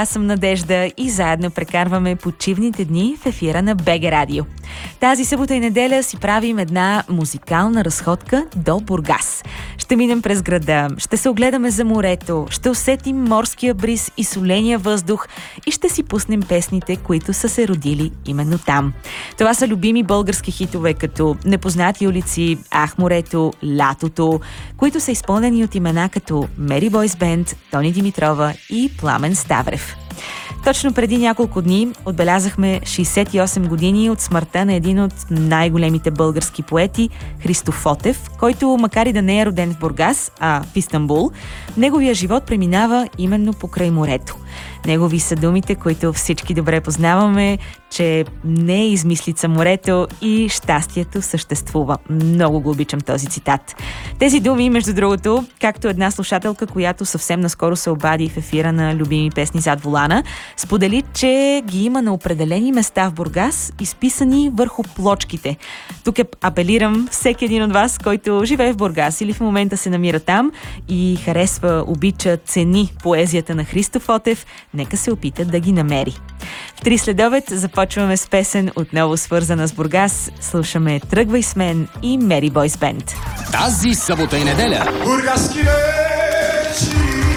Аз съм Надежда и заедно прекарваме почивните дни в ефира на БГ Радио. Тази събота и неделя си правим една музикална разходка до Бургас. Ще минем през града, ще се огледаме за морето, ще усетим морския бриз и соления въздух и ще си пуснем песните, които са се родили именно там. Това са любими български хитове, като Непознати улици, Ах, морето, Лятото, които са изпълнени от имена като Мери Бойс Бенд, Тони Димитрова и Пламен Ставрев. Точно преди няколко дни отбелязахме 68 години от смъртта на един от най-големите български поети Христо Фотев, който, макар и да не е роден в Бургас, а в Истанбул, неговия живот преминава именно покрай морето. Негови са думите, които всички добре познаваме, че не е измислица морето и щастието съществува. Много го обичам този цитат. Тези думи, между другото, както една слушателка, която съвсем наскоро се обади в ефира на любими песни зад волана, сподели, че ги има на определени места в Бургас, изписани върху плочките. Тук апелирам всеки един от вас, който живее в Бургас или в момента се намира там и харесва, обича, цени поезията на Христо Фотев, нека се опита да ги намери. В 3 следобед започваме с песен, отново свързана с Бургас. Слушаме "Тръгвай с мен" и Мери Бойс Бенд. Тази събота и неделя бургаски вечи,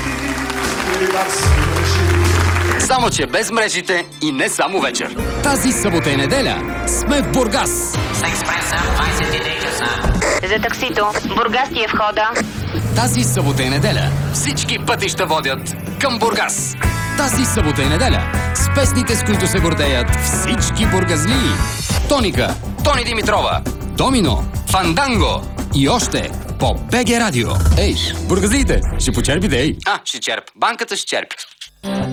само че без мрежите и не само вечер. Тази събота и неделя сме в Бургас. С експреса 23 часа. За таксито. Бургас ти е входа. Тази събота и неделя всички пътища водят към Бургас. Тази събота и неделя с песните, с които се гордеят всички бургазлии. Тоника, Тони Димитрова, Домино, Фанданго и още по БГ Радио. Ей, бургазлиите, ще почерпите, ей! Ще черп. Банката ще черпи.